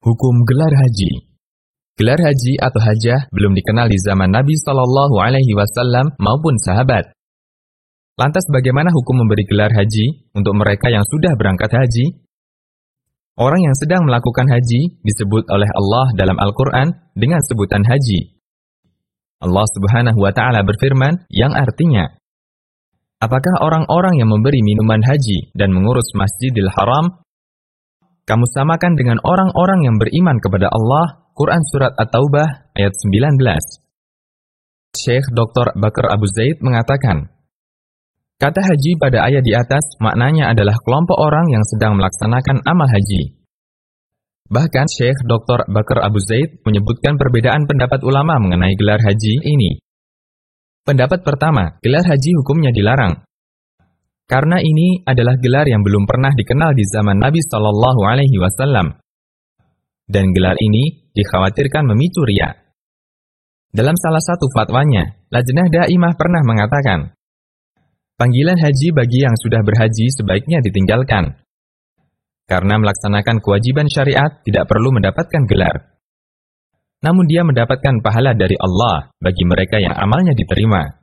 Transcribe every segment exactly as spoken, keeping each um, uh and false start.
Hukum gelar haji. Gelar haji atau hajah belum dikenal di zaman Nabi Shallallahu Alaihi Wasallam maupun sahabat. Lantas bagaimana hukum memberi gelar haji untuk mereka yang sudah berangkat haji? Orang yang sedang melakukan haji disebut oleh Allah dalam Al-Quran dengan sebutan haji. Allah Subhanahu wa Ta'ala berfirman yang artinya, apakah orang-orang yang memberi minuman haji dan mengurus Masjidil Haram kamu samakan dengan orang-orang yang beriman kepada Allah? Quran Surat At-Taubah ayat sembilan belas. Syekh Doktor Bakar Abu Zaid mengatakan, kata haji pada ayat di atas maknanya adalah kelompok orang yang sedang melaksanakan amal haji. Bahkan Syekh Doktor Bakar Abu Zaid menyebutkan perbedaan pendapat ulama mengenai gelar haji ini. Pendapat pertama, gelar haji hukumnya dilarang. Karena ini adalah gelar yang belum pernah dikenal di zaman Nabi Shallallahu Alaihi Wasallam. Dan gelar ini dikhawatirkan memicu riya. Dalam salah satu fatwanya, Lajnah Daimah pernah mengatakan, panggilan haji bagi yang sudah berhaji sebaiknya ditinggalkan. Karena melaksanakan kewajiban syariat tidak perlu mendapatkan gelar. Namun dia mendapatkan pahala dari Allah bagi mereka yang amalnya diterima.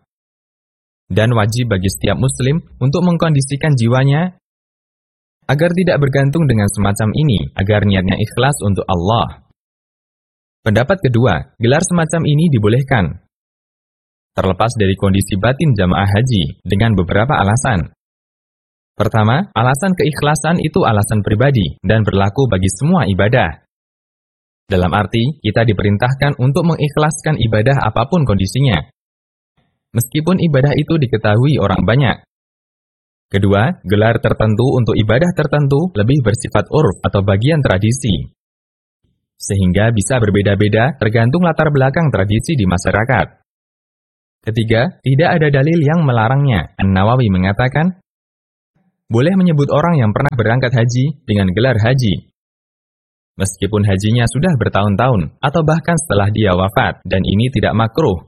Dan wajib bagi setiap muslim untuk mengkondisikan jiwanya agar tidak bergantung dengan semacam ini, agar niatnya ikhlas untuk Allah. Pendapat kedua, gelar semacam ini dibolehkan, terlepas dari kondisi batin jamaah haji, dengan beberapa alasan. Pertama, alasan keikhlasan itu alasan pribadi dan berlaku bagi semua ibadah. Dalam arti, kita diperintahkan untuk mengikhlaskan ibadah apapun kondisinya, meskipun ibadah itu diketahui orang banyak. Kedua, gelar tertentu untuk ibadah tertentu lebih bersifat urf atau bagian tradisi, sehingga bisa berbeda-beda tergantung latar belakang tradisi di masyarakat. Ketiga, tidak ada dalil yang melarangnya. An-Nawawi mengatakan, boleh menyebut orang yang pernah berangkat haji dengan gelar haji, meskipun hajinya sudah bertahun-tahun atau bahkan setelah dia wafat, dan ini tidak makruh.